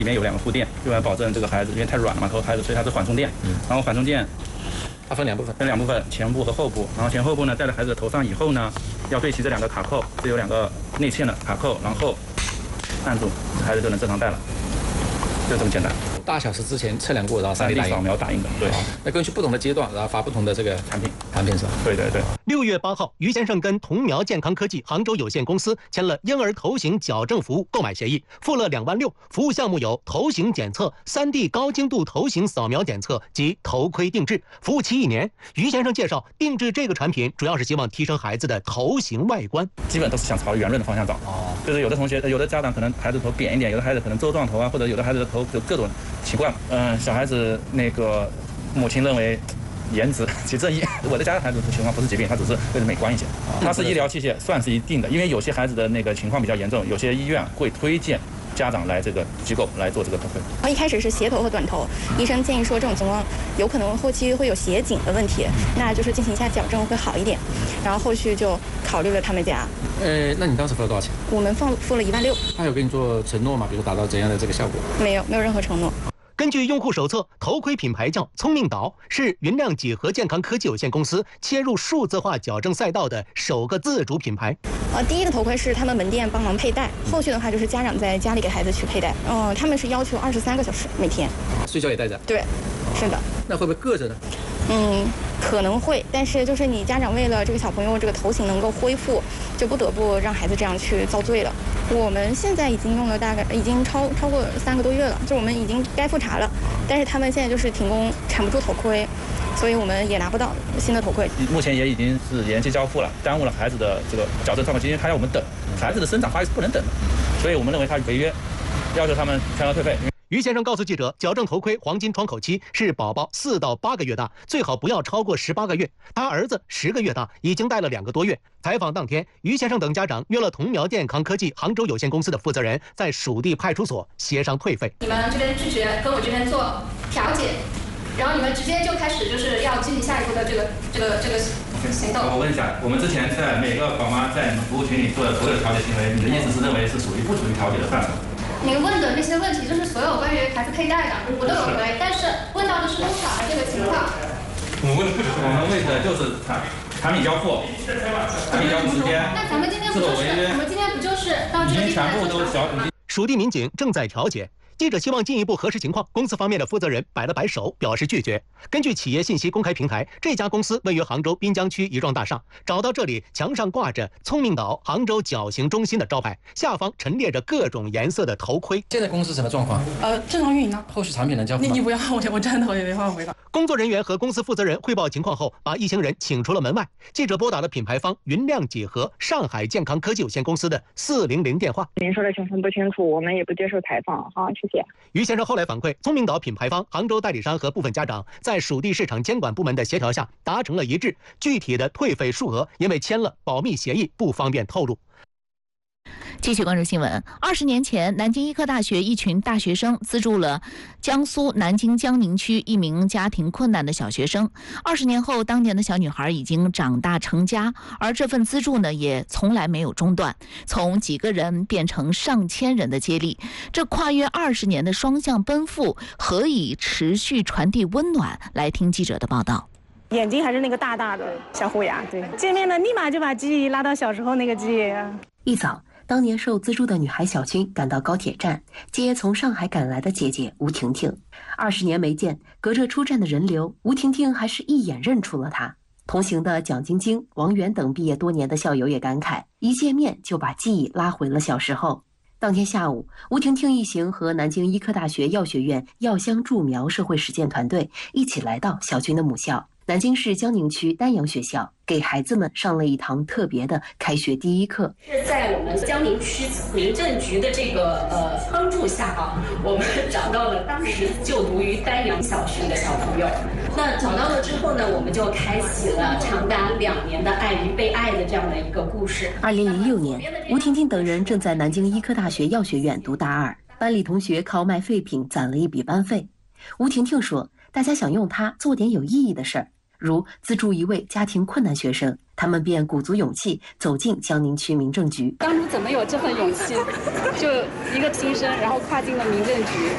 里面有2个护垫，用来保证这个孩子因为太软了嘛，头孩子，所以它是缓冲垫。然后缓冲垫它分2部分， 前部和后部。然后前后部呢戴在孩子的头上以后呢，要对齐这2个卡扣，这有2个内嵌的卡扣，然后按住，孩子就能正常戴了，就这么简单。 大小是之前测量过，然后3D 扫描打印的。对， 那根据不同的阶段，然后发不同的这个产品是吧？ 对。 6月8号，于先生跟童苗健康科技杭州有限公司签了婴儿头型矫正服务购买协议，付了2万6，服务项目有头型检测、3D 高精度头型扫描检测及头盔定制，服务期1年。于先生介绍，定制这个产品主要是希望提升孩子的头型外观， 基本都是想朝圆润的方向找。就是有的家长可能孩子头扁一点，有的孩子可能粥状头啊，或者有的孩子的头有各种习惯。小孩子那个母亲认为颜值即正义，我的家的孩子的情况不是疾病，他只是为了美观一些。它是医疗器械，算是一定的，因为有些孩子的那个情况比较严重，有些医院会推荐家长来这个机构来做这个头盔。 一开始是斜头和短头，医生建议说这种情况有可能后期会有斜颈的问题，那就是进行一下矫正会好一点。然后后续就考虑了他们家。 那你当时付了多少钱？ 我们付了1万6。 他有跟你做承诺吗？比如达到怎样的这个效果？ 没有任何承诺。 根据用户手册，头盔品牌叫聪明岛，是云亮几何健康科技有限公司切入数字化矫正赛道的首个自主品牌。 第一个头盔是他们门店帮忙佩戴，后续的话就是家长在家里给孩子去佩戴。他们是要求23个小时每天， 睡觉也戴着。 对，是的。 那会不会硌着呢？ 可能会，但是就是你家长为了这个小朋友这个头型能够恢复，就不得不让孩子这样去遭罪了。我们现在已经用了大概已经超过3个多月了，就我们已经该复查了，但是他们现在就是停工产不出头盔，所以我们也拿不到新的头盔。 目前也已经是延期交付了，耽误了孩子的这个矫正创可期，他要我们等，孩子的生长发育是不能等的，所以我们认为他是违约，要求他们全额退费。 于先生告诉记者，矫正头盔黄金窗口期是宝宝4到8个月大，最好不要超过18个月。他儿子10个月大，已经戴了2个多月。采访当天，于先生等家长约了童苗健康科技杭州有限公司的负责人在属地派出所协商退费。 你们这边拒绝跟我这边做调解，然后你们直接就开始就是要进行下一步的这个行动。 我问一下，我们之前在每个宝妈在你们服务群里做的所有调解行为，你的意思是认为是属于不属于调解的范畴？ 您问的那些问题就是所有关于孩子佩戴的，我都有回，但是问到的是多少的这个情况。 我们问的就是产品交付时间。 那咱们今天不就是我们今天不就是到这个地方来做调解？ 属地民警正在调解。记者希望进一步核实情况，公司方面的负责人摆了摆手，表示拒绝。根据企业信息公开平台，这家公司位于杭州滨江区一幢大厦。找到这里，墙上挂着“聪明岛杭州矫形中心”的招牌，下方陈列着各种颜色的头盔。 现在公司什么状况？ 正常运营呢。 后续产品能交付吗？ 你不要我真的也没办法回答。 工作人员和公司负责人汇报情况后，把一行人请出了门外。记者拨打了品牌方云亮几何上海健康科技有限公司的400电话。 您说的情况不清楚，我们也不接受采访。好，谢谢。 于先生后来反馈，聪明岛品牌方、杭州代理商和部分家长在属地市场监管部门的协调下达成了一致，具体的退费数额因为签了保密协议不方便透露。 继续关注新闻。20年前，南京医科大学一群大学生资助了江苏南京江宁区一名家庭困难的小学生。20年后，当年的小女孩已经长大成家，而这份资助呢，也从来没有中断，从几个人变成上千人的接力。这跨越20年的双向奔赴，何以持续传递温暖？来听记者的报道。 眼睛还是那个大大的小虎牙，对，见面了立马就把记忆拉到小时候那个记忆。 一早，当年受资助的女孩小军赶到高铁站，接从上海赶来的姐姐吴婷婷。20年没见，隔着出站的人流，吴婷婷还是一眼认出了她。同行的蒋晶晶、王源等毕业多年的校友也感慨，一见面就把记忆拉回了小时候。当天下午，吴婷婷一行和南京医科大学药学院药香助苗社会实践团队一起来到小军的母校南京市江宁区丹阳学校，给孩子们上了一堂特别的开学第一课。 是在我们江宁区民政局的这个帮助下啊，我们找到了当时就读于丹阳小学的小朋友。那找到了之后呢，我们就开启了长达2年的爱与被爱的这样的一个故事。 2006年，吴婷婷等人正在南京医科大学药学院读大2，班里同学靠卖废品攒了一笔班费。吴婷婷说，大家想用它做点有意义的事儿，如资助一位家庭困难学生，他们便鼓足勇气走进江宁区民政局。 当初怎么有这份勇气？就一个新生，然后跨进了民政局。